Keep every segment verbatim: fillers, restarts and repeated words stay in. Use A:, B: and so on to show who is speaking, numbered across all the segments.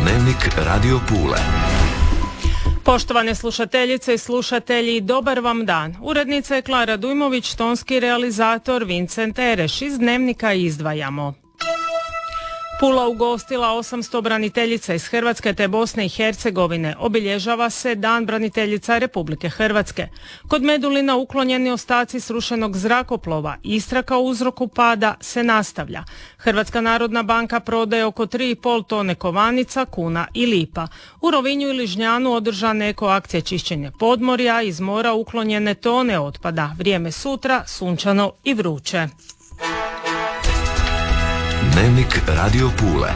A: Dnevnik Radio Pule.
B: Poštovane slušateljice i slušatelji, dobar vam dan. Urednica je Klara Dujmović, tonski realizator Vincent Ereš. Iz Dnevnika izdvajamo. Pula ugostila osamsto braniteljica iz Hrvatske te Bosne i Hercegovine. Obilježava se Dan braniteljica Republike Hrvatske. Kod Medulina uklonjeni ostaci srušenog zrakoplova. Istraga o uzroku pada se nastavlja. Hrvatska narodna banka prodaje oko tri i pol tone kovanica, kuna i lipa. U Rovinju i Ližnjanu održane eko akcije čišćenja podmorja, iz mora uklonjene tone otpada. Vrijeme sutra sunčano i vruće.
A: Dnevnik Radio Pule.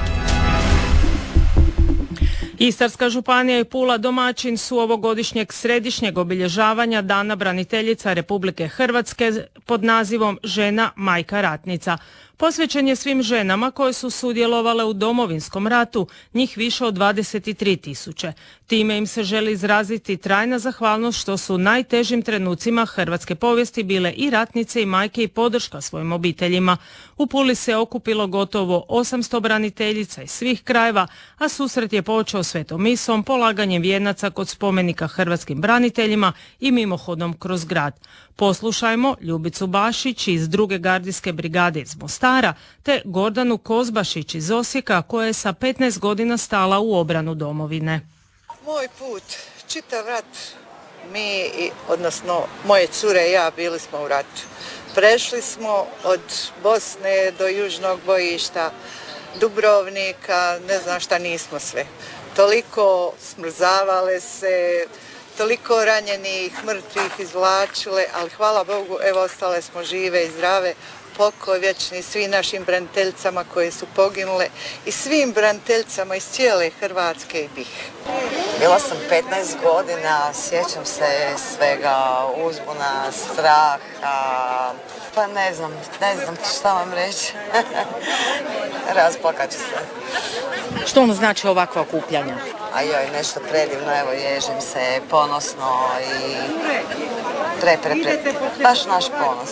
B: Istarska županija i Pula domaćin su ovogodišnjeg središnjeg obilježavanja Dana braniteljica Republike Hrvatske pod nazivom Žena, majka, ratnica. Posvećen je svim ženama koje su sudjelovale u Domovinskom ratu, njih više od dvadeset tri tisuće. Time im se želi izraziti trajna zahvalnost što su u najtežim trenucima hrvatske povijesti bile i ratnice i majke i podrška svojim obiteljima. U Puli se okupilo gotovo osamsto braniteljica iz svih krajeva, a susret je počeo svetom misom, polaganjem vijenaca kod spomenika hrvatskim braniteljima i mimohodom kroz grad. Poslušajmo Ljubicu Bašić iz druge gardijske brigade iz Mostara te Gordanu Kozbašić iz Osijeka koja je sa petnaest godina stala u obranu domovine.
C: Moj put, čitav rat, mi, odnosno moje cure i ja bili smo u ratu. Prešli smo od Bosne do južnog bojišta, Dubrovnika, ne znam šta nismo sve. Toliko smrzavale se, toliko ranjenih, mrtvih izvlačile, ali hvala Bogu, evo ostale smo žive i zdrave. Pokoj vječni svim našim braniteljicama koje su poginule i svim braniteljicama iz cijele Hrvatske i B i H.
D: Bila sam petnaest godina, sjećam se svega, uzbuna, straha, pa ne znam, ne znam šta vam reći. Razplakat ću se.
B: Što vam znači ovakva okupljanja?
D: A joj, nešto predivno, evo ježim se, ponosno i pre, pre, pre, baš naš ponos.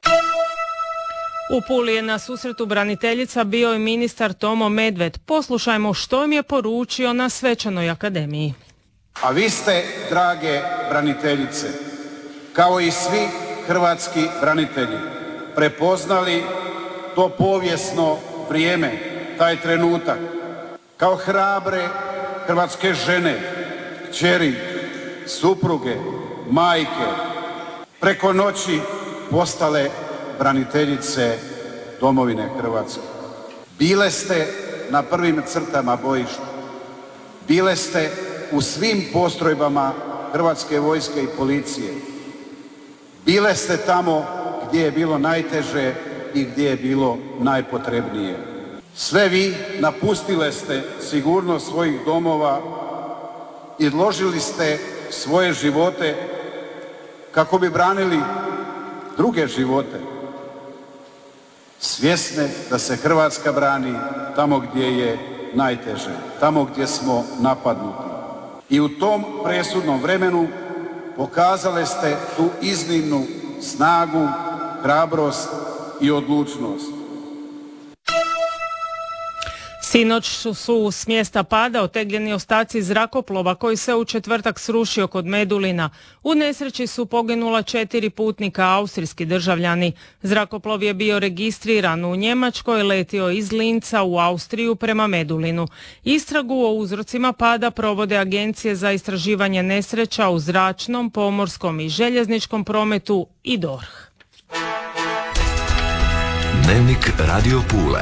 B: U Puli je na susretu braniteljica bio i ministar Tomo Medved. Poslušajmo što im je poručio na svečanoj akademiji.
E: A vi ste, drage braniteljice, kao i svi hrvatski branitelji, prepoznali to povijesno vrijeme, taj trenutak, kao hrabre hrvatske žene, kćeri, supruge, majke, preko noći postale braniteljice domovine Hrvatske. Bile ste na prvim crtama bojišta. Bile ste u svim postrojbama Hrvatske vojske i policije. Bile ste tamo gdje je bilo najteže i gdje je bilo najpotrebnije. Sve vi napustile ste sigurnost svojih domova i odložili ste svoje živote kako bi branili druge živote. Svjesne da se Hrvatska brani tamo gdje je najteže, tamo gdje smo napadnuti. I u tom presudnom vremenu pokazale ste tu iznimnu snagu, hrabrost i odlučnost.
B: Sinoć su s mjesta pada otegljeni ostaci zrakoplova koji se u četvrtak srušio kod Medulina. U nesreći su poginula četiri putnika, austrijski državljani. Zrakoplov je bio registriran u Njemačkoj, letio iz Linca u Austriju prema Medulinu. Istragu o uzrocima pada provode agencije za istraživanje nesreća u zračnom, pomorskom i željezničkom prometu i D O R H.
A: Dnevnik Radio Pule.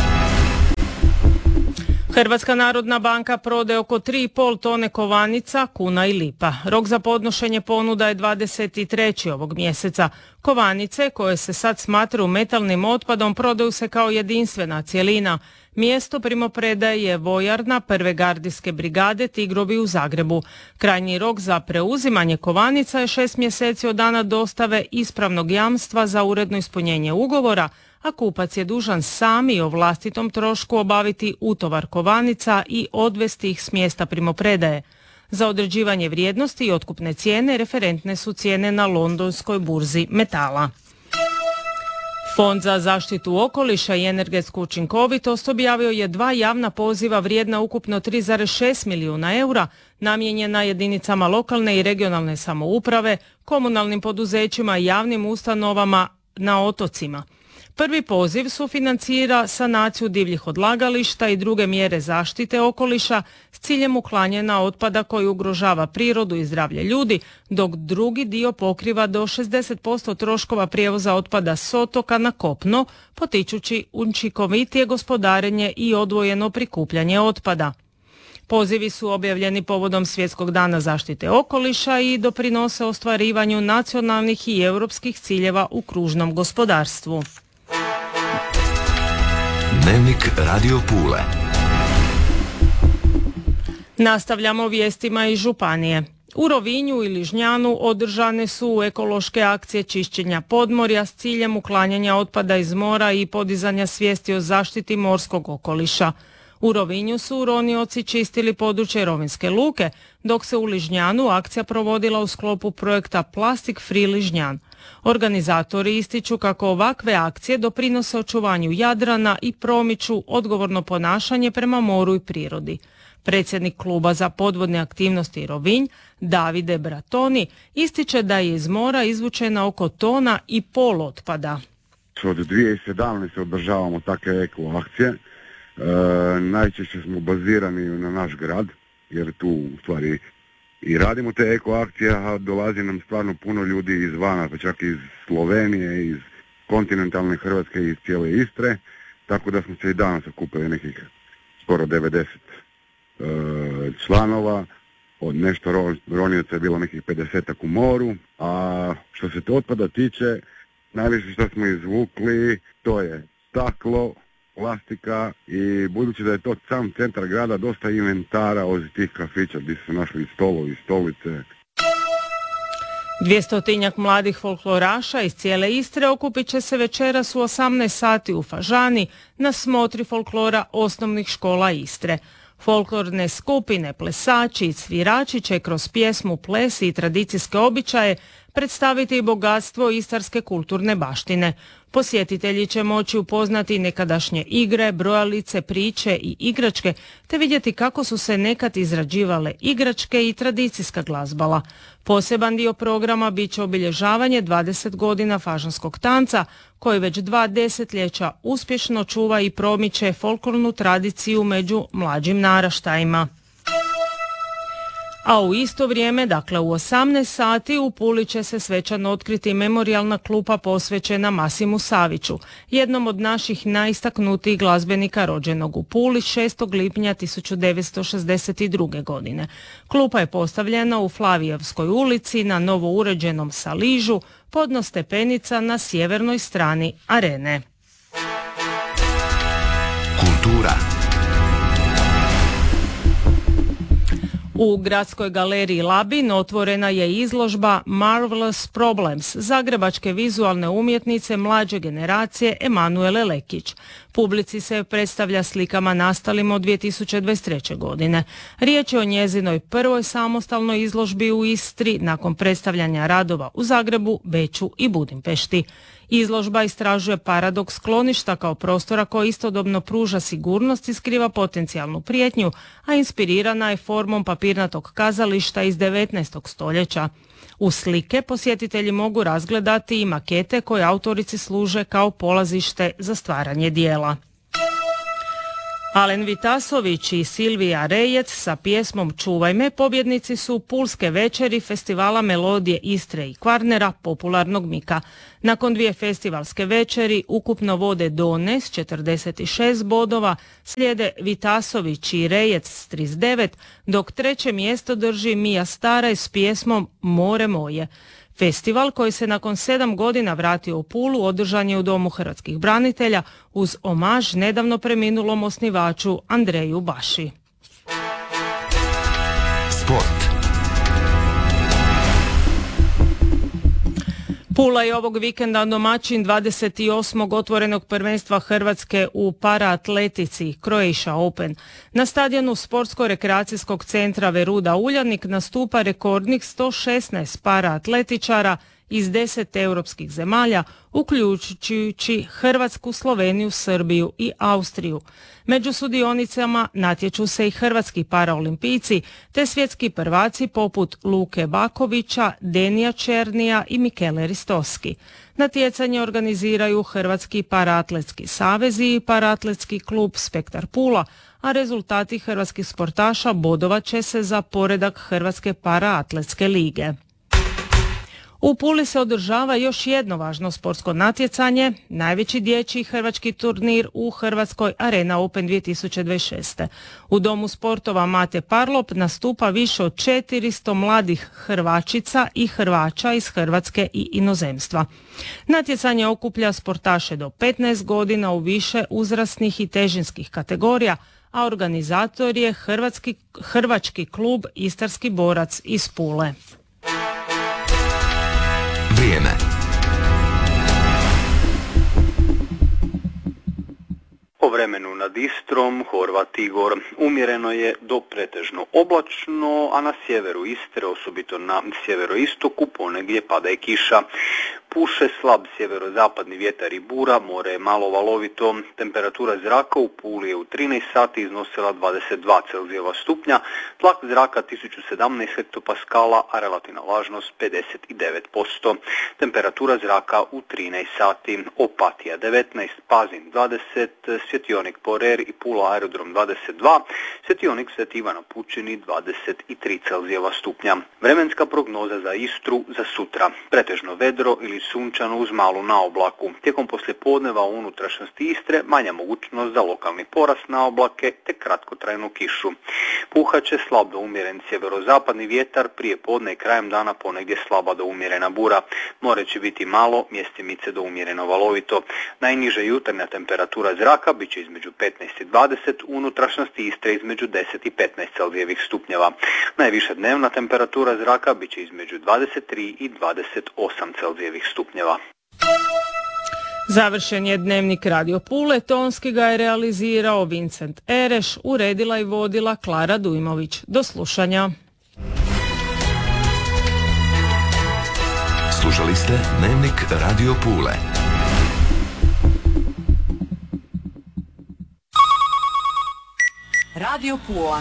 B: Hrvatska narodna banka prodaje oko tri i pol tone kovanica, kuna i lipa. Rok za podnošenje ponuda je dvadeset trećeg ovog mjeseca. Kovanice, koje se sad smatraju metalnim otpadom, prodaju se kao jedinstvena cjelina. Mjesto primopredaje je vojarna prve gardijske brigade Tigrovi u Zagrebu. Krajnji rok za preuzimanje kovanica je šest mjeseci od dana dostave ispravnog jamstva za uredno ispunjenje ugovora, a kupac je dužan sam i o vlastitom trošku obaviti utovar kovanica i odvesti ih s mjesta primopredaje. Za određivanje vrijednosti i otkupne cijene referentne su cijene na londonskoj burzi metala. Fond za zaštitu okoliša i energetsku učinkovitost objavio je dva javna poziva vrijedna ukupno tri zarez šest milijuna eura, namijenjena jedinicama lokalne i regionalne samouprave, komunalnim poduzećima i javnim ustanovama na otocima. Prvi poziv sufinancira sanaciju divljih odlagališta i druge mjere zaštite okoliša s ciljem uklanjanja otpada koji ugrožava prirodu i zdravlje ljudi, dok drugi dio pokriva do šezdeset posto troškova prijevoza otpada s otoka na kopno, potičući učinkovitije gospodarenje i odvojeno prikupljanje otpada. Pozivi su objavljeni povodom Svjetskog dana zaštite okoliša i doprinose ostvarivanju nacionalnih i europskih ciljeva u kružnom gospodarstvu.
A: Dnevnik Radio Pule.
B: Nastavljamo vijestima iz županije. U Rovinju i Ližnjanu održane su ekološke akcije čišćenja podmorja s ciljem uklanjanja otpada iz mora i podizanja svijesti o zaštiti morskog okoliša. U Rovinju su ronioci čistili područje Rovinjske luke, dok se u Ližnjanu akcija provodila u sklopu projekta Plastic Free Ližnjan. Organizatori ističu kako ovakve akcije doprinose očuvanju Jadrana i promiču odgovorno ponašanje prema moru i prirodi. Predsjednik kluba za podvodne aktivnosti Rovinj, Davide Bratoni, ističe da je iz mora izvučena oko tona i pol otpada.
F: Od dvije tisuće sedamnaeste održavamo takve eko akcije. E, najčešće smo bazirani na naš grad, jer tu u stvari i radimo te eko akcije, a dolazi nam stvarno puno ljudi izvana, pa čak iz Slovenije, iz kontinentalne Hrvatske i iz cijele Istre, tako da smo se i danas okupili nekih skoro devedeset e, članova, od nešto ro, ronioca je bilo nekih pedesetak u moru, a što se to otpada tiče, najviše što smo izvukli, to je staklo, plastika i budući da je to sam centar grada, dosta inventara od tih kafića gdje su našli stolovi i stolice.
B: Dvjestotinjak mladih folkloraša iz cijele Istre okupit će se večeras u osamnaest sati u Fažani na smotri folklora osnovnih škola Istre. Folklorne skupine, plesači i svirači će kroz pjesmu, ples i tradicijske običaje predstaviti bogatstvo istarske kulturne baštine. Posjetitelji će moći upoznati nekadašnje igre, brojalice, priče i igračke, te vidjeti kako su se nekad izrađivale igračke i tradicijska glazbala. Poseban dio programa bit će obilježavanje dvadeset godina fažanskog tanca, koji već dva desetljeća uspješno čuva i promiče folklornu tradiciju među mlađim naraštajima. A u isto vrijeme, dakle u osamnaest sati, u Puli će se svečano otkriti memorijalna klupa posvećena Masimu Saviću, jednom od naših najistaknutijih glazbenika rođenog u Puli šestog lipnja tisuću devetsto šezdeset druge. godine. Klupa je postavljena u Flavijevskoj ulici na novo uređenom saližu, podno stepenica na sjevernoj strani arene.
A: Kultura.
B: U Gradskoj galeriji Labin otvorena je izložba Marvelous Problems zagrebačke vizualne umjetnice mlađe generacije Emanuele Lekić. Publici se predstavlja slikama nastalim od dvije tisuće dvadeset treće. godine. Riječ je o njezinoj prvoj samostalnoj izložbi u Istri nakon predstavljanja radova u Zagrebu, Beču i Budimpešti. Izložba istražuje paradoks skloništa kao prostora koji istodobno pruža sigurnost i skriva potencijalnu prijetnju, a inspirirana je formom papirnatog kazališta iz devetnaestog. stoljeća. U slike posjetitelji mogu razgledati i makete koje autorici služe kao polazište za stvaranje dijela. Alen Vitasović i Silvija Rejec sa pjesmom Čuvaj me pobjednici su Pulske večeri festivala Melodije Istre i Kvarnera popularnog Mika. Nakon dvije festivalske večeri ukupno vode Done s četrdeset šest bodova, slijede Vitasović i Rejec s trideset devet, dok treće mjesto drži Mija Staraj s pjesmom More moje. Festival koji se nakon sedam godina vratio u Pulu održan je u Domu hrvatskih branitelja uz omaž nedavno preminulom osnivaču Andreju Baši.
A: Sport.
B: Pula je ovog vikenda domaćin dvadeset osmog otvorenog prvenstva Hrvatske u paraatletici Croatia Open. Na stadionu Sportsko-rekreacijskog centra Veruda Uljanik nastupa rekordnih sto šesnaest paraatletičara iz deset europskih zemalja, uključujući Hrvatsku, Sloveniju, Srbiju i Austriju. Među sudionicama natječu se i hrvatski paraolimpijci te svjetski prvaci poput Luke Bakovića, Denija Černija i Mikele Ristoski. Natjecanje organiziraju Hrvatski paraatletski savezi i paraatletski klub Spektar Pula, a rezultati hrvatskih sportaša bodovat će se za poredak Hrvatske paraatletske lige. U Puli se održava još jedno važno sportsko natjecanje, najveći dječji hrvatski turnir u Hrvatskoj Arena Open dvije tisuće dvadeset šest. U Domu sportova Mate Parlop nastupa više od četiristo mladih Hrvačica i Hrvača iz Hrvatske i inozemstva. Natjecanje okuplja sportaše do petnaest godina u više uzrasnih i težinskih kategorija, a organizator je Hrvatski, Hrvački klub Istarski borac iz Pule.
A: Vrijeme.
G: O vremenu nad Istrom, Horvat Igor. Umjereno je do pretežno oblačno, a na sjeveru Istre, osobito na sjeveroistoku, ponegdje pada i kiša. Puše slab sjeverozapadni vjetar i bura, more je malo valovito. Temperatura zraka u Puli je u trinaest sati iznosila dvadeset dva Celzijeva stupnja, tlak zraka tisuću sedamnaest hektopaskala, a relativna vlažnost pedeset devet posto. Temperatura zraka u trinaest sati. Opatija devetnaest, Pazin dvadeset, Svjetionik Porer i Pula aerodrom dvadeset dva, Svjetionik Sveti Ivan na Pučini dvadeset tri Celzijeva stupnja. Vremenska prognoza za Istru za sutra. Pretežno vedro ili sunčano uz malu naoblaku. Tijekom poslijepodneva u unutrašnjosti Istre manja mogućnost za lokalni porast naoblake te kratkotrajnu kišu. Puhaće slab do umjeren sjeverozapadni vjetar, prije podne i krajem dana ponegdje slaba do umjerena bura. More će biti malo, mjestimice do umjereno valovito. Najniža jutarnja temperatura zraka bit će između petnaest i dvadeset, u unutrašnjosti Istre između deset i petnaest Celzijevih stupnjeva. Najviša dnevna temperatura zraka bit će između dvadeset tri i dvadeset osam Celzijevih stupnjeva.
B: Završen je Dnevnik Radio Pule, tonski ga je realizirao Vincent Ereš, uredila i vodila Klara Dujmović. Do slušanja.
A: Slušali ste Dnevnik Radio Pule.
H: Radio Pula.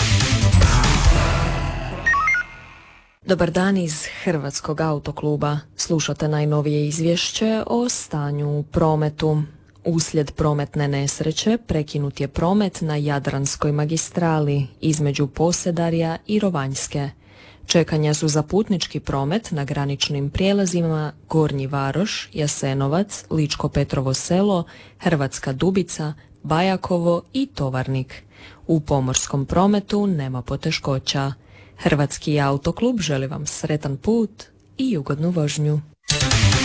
I: Dobar dan iz Hrvatskog autokluba. Slušate najnovije izvješće o stanju u prometu. Uslijed prometne nesreće prekinut je promet na Jadranskoj magistrali između Posedarja i Rovanjske. Čekanja su za putnički promet na graničnim prijelazima Gornji Varoš, Jasenovac, Ličko Petrovo Selo, Hrvatska Dubica, Bajakovo i Tovarnik. U pomorskom prometu nema poteškoća. Hrvatski autoklub želi vam sretan put i ugodnu vožnju.